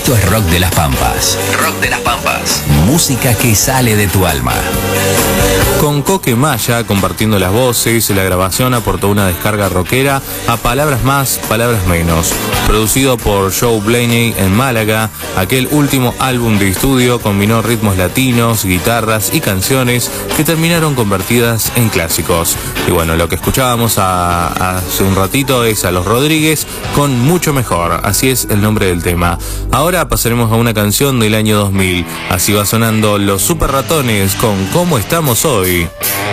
Esto es Rock de las Pampas. Rock de las Pampas. Música que sale de tu alma. Con Coque Maya compartiendo las voces, la grabación aportó una descarga rockera a Palabras Más, Palabras Menos. Producido por Joe Blaney en Málaga, aquel último álbum de estudio combinó ritmos latinos, guitarras y canciones que terminaron convertidas en clásicos. Y bueno, lo que escuchábamos hace un ratito es a Los Rodríguez con Mucho Mejor, así es el nombre del tema. Ahora pasaremos a una canción del año 2000, así va sonando Los Super Ratones con ¿Cómo estamos hoy?